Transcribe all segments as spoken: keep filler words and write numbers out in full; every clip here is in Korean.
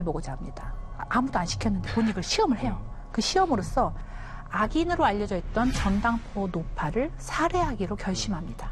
보고자 합니다. 아무도 안 시켰는데 본인이 그걸 시험을 해요. 그 시험으로써 악인으로 알려져 있던 전당포 노파를 살해하기로 결심합니다.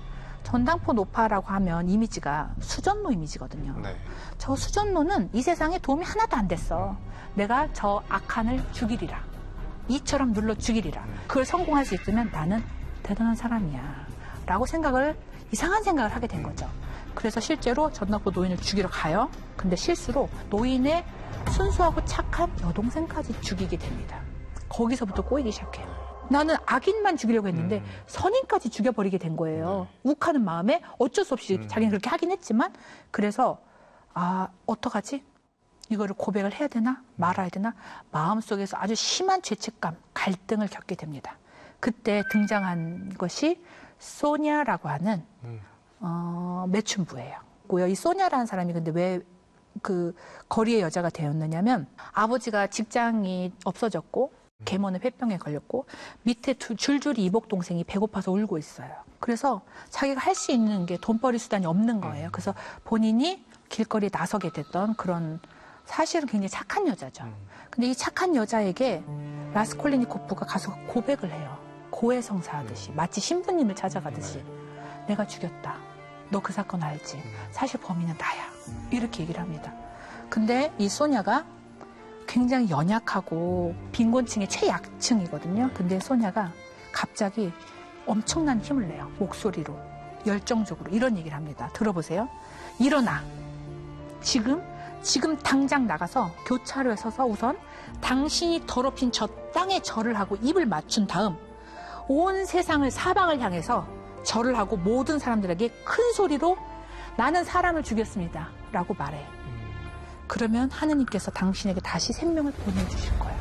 전당포 노파라고 하면 이미지가 수전노 이미지거든요. 네. 저 수전노는 이 세상에 도움이 하나도 안 됐어. 내가 저 악한을 죽이리라. 이처럼 눌러 죽이리라. 그걸 성공할 수 있으면 나는 대단한 사람이야. 라고 생각을, 이상한 생각을 하게 된 거죠. 그래서 실제로 전당포 노인을 죽이러 가요. 근데 실수로 노인의 순수하고 착한 여동생까지 죽이게 됩니다. 거기서부터 꼬이기 시작해요. 나는 악인만 죽이려고 했는데 음. 선인까지 죽여버리게 된 거예요. 네. 욱하는 마음에 어쩔 수 없이 음. 자기는 그렇게 하긴 했지만, 그래서 아 어떡하지? 이거를 고백을 해야 되나 말아야 되나 마음속에서 아주 심한 죄책감, 갈등을 겪게 됩니다. 그때 등장한 것이 소냐라고 하는 음. 어, 매춘부예요. 이 소냐라는 사람이 근데 왜 그 거리의 여자가 되었느냐면, 아버지가 직장이 없어졌고 계모는 폐병에 걸렸고 밑에 두, 줄줄이 이복 동생이 배고파서 울고 있어요. 그래서 자기가 할 수 있는 게 돈벌이 수단이 없는 거예요. 그래서 본인이 길거리에 나서게 됐던 그런, 사실은 굉장히 착한 여자죠. 근데 이 착한 여자에게 라스콜리니코프가 가서 고백을 해요. 고해성사하듯이, 마치 신부님을 찾아가듯이. 내가 죽였다. 너 그 사건 알지? 사실 범인은 나야. 이렇게 얘기를 합니다. 근데 이 소냐가 굉장히 연약하고 빈곤층의 최약층이거든요. 근데 소냐가 갑자기 엄청난 힘을 내요. 목소리로, 열정적으로 이런 얘기를 합니다. 들어보세요. 일어나. 지금, 지금 당장 나가서 교차로에 서서 우선 당신이 더럽힌 저 땅에 절을 하고 입을 맞춘 다음 온 세상을, 사방을 향해서 절을 하고 모든 사람들에게 큰 소리로 나는 사람을 죽였습니다. 라고 말해. 그러면 하느님께서 당신에게 다시 생명을 보내주실 거야.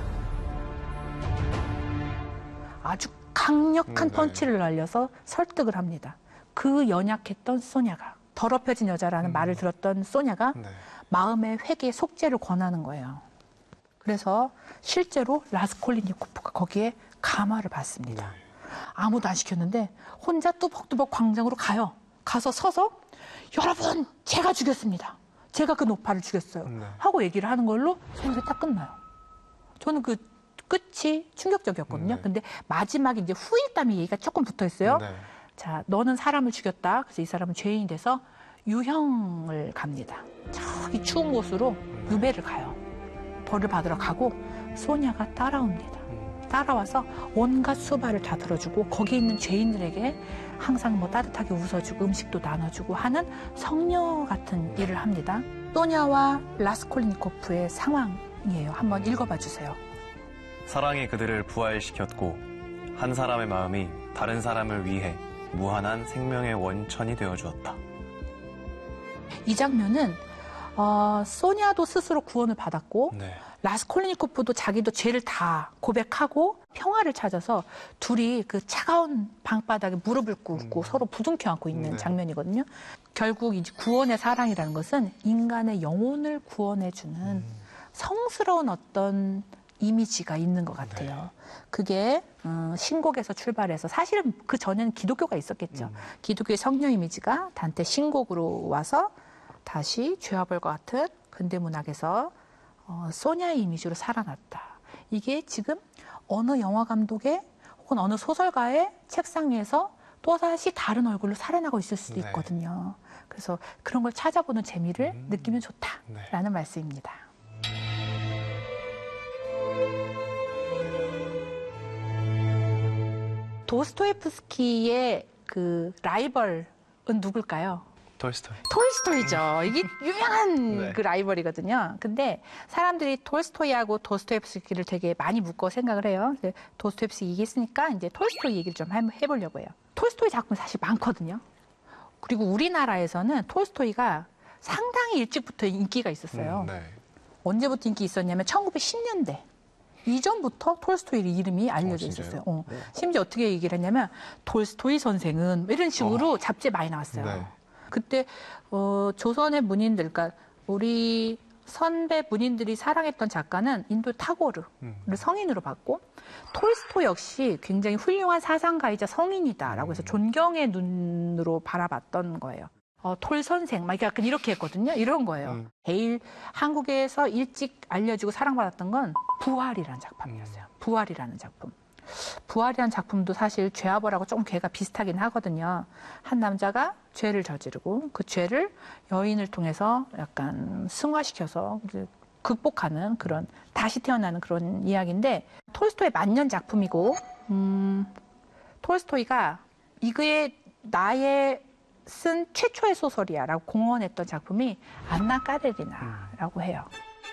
아주 강력한 네. 펀치를 날려서 설득을 합니다. 그 연약했던 소냐가, 더럽혀진 여자라는 음. 말을 들었던 소냐가 네. 마음의 회개, 속죄를 권하는 거예요. 그래서 실제로 라스콜리니코프가 거기에 감화를 받습니다. 네. 아무도 안 시켰는데 혼자 뚜벅뚜벅 광장으로 가요. 가서 서서 여러분, 제가 죽였습니다. 제가 그 노파를 죽였어요. 네. 하고 얘기를 하는 걸로 소리가 딱 끝나요. 저는 그 끝이 충격적이었거든요. 네. 근데 마지막에 이제 후일담이 얘기가 조금 붙어 있어요. 네. 자, 너는 사람을 죽였다. 그래서 이 사람은 죄인이 돼서 유형을 갑니다. 저기 추운 곳으로 유배를 가요. 벌을 받으러 가고 소냐가 따라옵니다. 따라와서 온갖 수발을 다 들어주고 거기 있는 죄인들에게 항상 뭐 따뜻하게 웃어주고 음식도 나눠주고 하는 성녀 같은 일을 합니다. 소냐와 라스콜리니코프의 상황이에요. 한번 읽어봐 주세요. 사랑이 그들을 부활시켰고 한 사람의 마음이 다른 사람을 위해 무한한 생명의 원천이 되어주었다. 이 장면은 어, 소냐도 스스로 구원을 받았고 네. 라스콜리니코프도 자기도 죄를 다 고백하고 평화를 찾아서 둘이 그 차가운 방바닥에 무릎을 꿇고 음. 서로 부둥켜 안고 있는 네. 장면이거든요. 결국 이제 구원의 사랑이라는 것은 인간의 영혼을 구원해주는 음. 성스러운 어떤 이미지가 있는 것 같아요. 네. 그게 어, 신곡에서 출발해서 사실은 그 전에는 기독교가 있었겠죠. 음. 기독교의 성녀 이미지가 단테 신곡으로 와서 다시 죄와벌과 같은 근대문학에서 어, 소냐의 이미지로 살아났다. 이게 지금 어느 영화 감독의 혹은 어느 소설가의 책상 위에서 또다시 다른 얼굴로 살아나고 있을 수도 네. 있거든요. 그래서 그런 걸 찾아보는 재미를 음. 느끼면 좋다라는 네. 말씀입니다. 도스토옙스키의 그 라이벌은 누굴까요? 톨스토이. 톨스토이죠. 이게 유명한 네. 그 라이벌이거든요. 근데 사람들이 톨스토이하고 도스토옙스키를 되게 많이 묶어 생각을 해요. 도스토옙스키 얘기했으니까 이제 톨스토이 얘기를 좀 해보려고 해요. 톨스토이 작품 사실 많거든요. 그리고 우리나라에서는 톨스토이가 상당히 일찍부터 인기가 있었어요. 음, 네. 언제부터 인기 있었냐면 천구백십 년대. 이전부터 톨스토이 이름이 알려져 어, 있었어요. 어. 네. 심지어 어떻게 얘기를 했냐면 톨스토이 선생은 이런 식으로 어. 잡지에 많이 나왔어요. 네. 그때 어, 조선의 문인들, 그러니까 우리 선배 문인들이 사랑했던 작가는 인도 타고르를 음. 성인으로 봤고 톨스토이 역시 굉장히 훌륭한 사상가이자 성인이다라고 해서 존경의 눈으로 바라봤던 거예요. 어, 톨 선생, 막 약간 이렇게 했거든요. 이런 거예요. 음. 제일 한국에서 일찍 알려지고 사랑받았던 건 부활이라는 작품이었어요. 음. 부활이라는 작품. 부활이라는 작품도 사실 죄와벌하고 조금 괴가 비슷하긴 하거든요. 한 남자가 죄를 저지르고 그 죄를 여인을 통해서 약간 승화시켜서 극복하는 그런, 다시 태어나는 그런 이야기인데, 톨스토이의 만년 작품이고, 음, 톨스토이가 이거의 나의 쓴 최초의 소설이야 라고 공언했던 작품이 안나 까레리나라고 해요.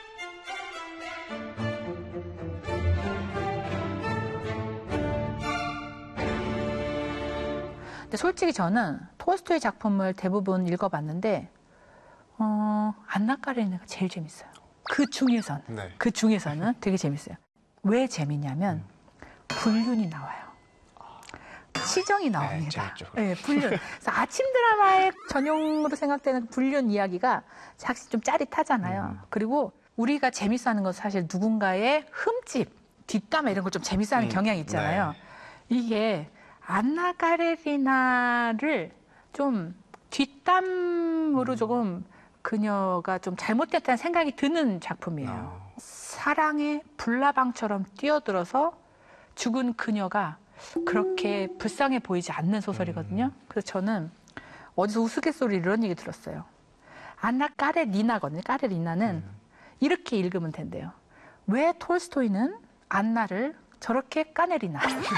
근데 솔직히 저는 톨스토이 작품을 대부분 읽어봤는데 어, 안나 까레리나가 제일 재밌어요. 그 중에서는, 네. 그 중에서는 되게 재밌어요. 왜 재밌냐면 불륜이 나와요. 시정이 나옵니다. 네, 네, 불륜. 그래서 아침 드라마의 전용으로 생각되는 불륜 이야기가 사실 좀 짜릿하잖아요. 음. 그리고 우리가 재밌어하는 건 사실 누군가의 흠집, 뒷담화 이런 걸 좀 재밌어하는 음. 경향이 있잖아요. 네. 이게 안나 까레리나를 좀 뒷담으로 음. 조금 그녀가 좀 잘못됐다는 생각이 드는 작품이에요. 어. 사랑의 불나방처럼 뛰어들어서 죽은 그녀가 그렇게 불쌍해 보이지 않는 소설이거든요. 음. 그래서 저는 어디서 우스갯소리 이런 얘기 들었어요. 안나 까레리나거든요. 까레리나는 음. 이렇게 읽으면 된대요. 왜 톨스토이는 안나를 저렇게 까내리나.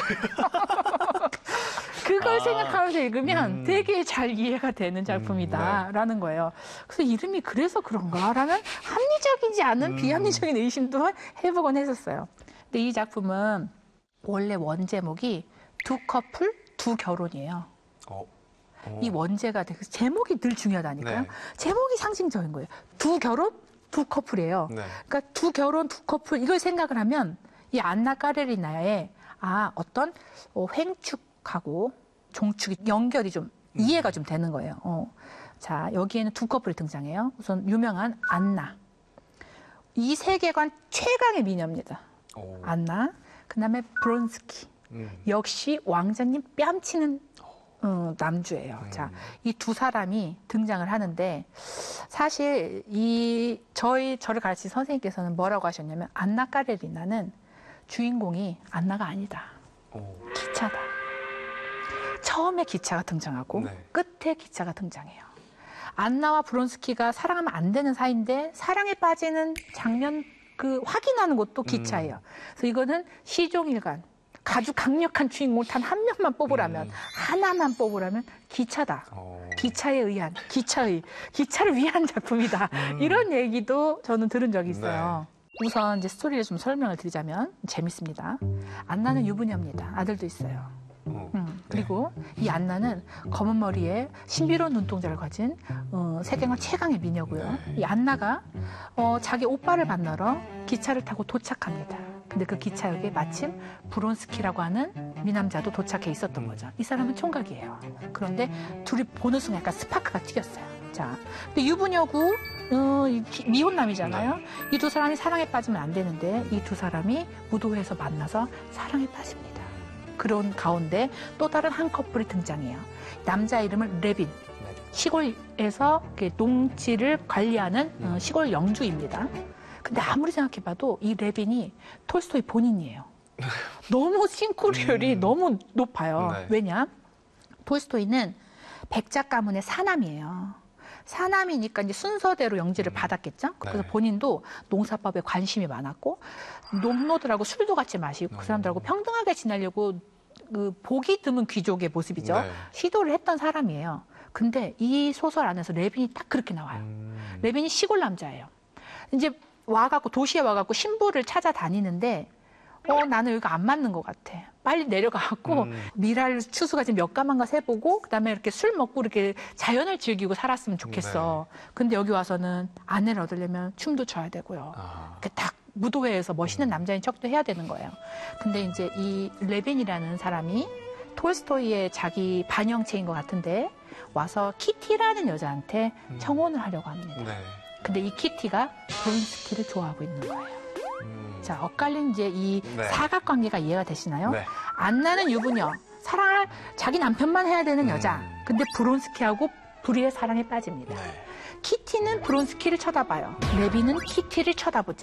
그걸 아, 생각하면서 읽으면 음. 되게 잘 이해가 되는 작품이다라는 음, 네. 거예요. 그래서 이름이 그래서 그런가라는 합리적이지 않은 음. 비합리적인 의심도 해보곤 했었어요. 근데 이 작품은 원래 원제목이 두 커플, 두 결혼이에요. 어. 어. 이 원제가 되게 제목이 늘 중요하다니까요. 네. 제목이 상징적인 거예요. 두 결혼, 두 커플이에요. 네. 그러니까 두 결혼, 두 커플 이걸 생각을 하면 이 안나 까레리나의 아 어떤 어, 횡축하고 종축이 연결이 좀 음. 이해가 좀 되는 거예요. 어. 자 여기에는 두 커플이 등장해요. 우선 유명한 안나. 이 세계관 최강의 미녀입니다. 오. 안나. 그다음에 브론스키. 음. 역시 왕자님 뺨치는 어, 남주예요. 음. 자, 이 두 사람이 등장을 하는데 사실 이 저희 저를 가르친 선생님께서는 뭐라고 하셨냐면 안나 까레리나는 주인공이 안나가 아니다. 오. 기차다. 처음에 기차가 등장하고 네. 끝에 기차가 등장해요. 안나와 브론스키가 사랑하면 안 되는 사이인데 사랑에 빠지는 장면 그 확인하는 것도 기차예요. 음. 그래서 이거는 시종일관 아주 강력한 주인공을 단 한 명만 뽑으라면 음. 하나만 뽑으라면 기차다. 오. 기차에 의한 기차의 기차를 위한 작품이다. 음. 이런 얘기도 저는 들은 적이 있어요. 네. 우선 이제 스토리를 좀 설명을 드리자면 재밌습니다. 안나는 유부녀입니다. 아들도 있어요. 음, 그리고 네. 이 안나는 검은 머리에 신비로운 눈동자를 가진 어, 세계관 최강의 미녀고요. 네. 이 안나가 어, 자기 오빠를 만나러 기차를 타고 도착합니다. 근데 그 기차역에 마침 브론스키라고 하는 미남자도 도착해 있었던 거죠. 이 사람은 총각이에요. 그런데 둘이 보는 순간 약간 스파크가 튀겼어요. 자, 근데 유부녀고 어, 미혼남이잖아요. 네. 이 두 사람이 사랑에 빠지면 안 되는데 이 두 사람이 무도회에서 만나서 사랑에 빠집니다. 그런 가운데 또 다른 한 커플이 등장해요. 남자 이름은 레빈. 시골에서 농지를 관리하는 어, 시골 영주입니다. 근데 아무리 생각해봐도 이 레빈이 톨스토이 본인이에요. 너무 싱크로율이 음. 너무 높아요. 네. 왜냐? 톨스토이는 백작 가문의 사남이에요. 사남이니까 이제 순서대로 영지를 음. 받았겠죠. 그래서 네. 본인도 농사법에 관심이 많았고 농노들하고 술도 같이 마시고 음. 그 사람들하고 평등하게 지내려고 그 보기 드문 귀족의 모습이죠. 네. 시도를 했던 사람이에요. 근데 이 소설 안에서 레빈이 딱 그렇게 나와요. 음. 레빈이 시골 남자예요. 이제 와갖고 도시에 와갖고 신부를 찾아다니는데 어 나는 여기가 안 맞는 것 같아. 빨리 내려가갖고 음. 미랄 추수가 지금 몇 가만가 세보고 그다음에 이렇게 술 먹고 이렇게 자연을 즐기고 살았으면 좋겠어. 네. 근데 여기 와서는 아내를 얻으려면 춤도 춰야 되고요. 아. 이렇게 딱 무도회에서 멋있는 음. 남자인 척도 해야 되는 거예요. 근데 이제 이 레빈이라는 사람이 톨스토이의 자기 반영체인 것 같은데 와서 키티라는 여자한테 음. 청혼을 하려고 합니다. 네. 근데 이 키티가 브론스키를 좋아하고 있는 거예요. 음. 자, 엇갈린 이제 이 네. 사각관계가 이해가 되시나요? 네. 안나는 유부녀, 사랑을 자기 남편만 해야 되는 음. 여자. 근데 브론스키하고 불의의 사랑에 빠집니다. 네. 키티는 브론스키를 쳐다봐요. 레비는 키티를 쳐다보지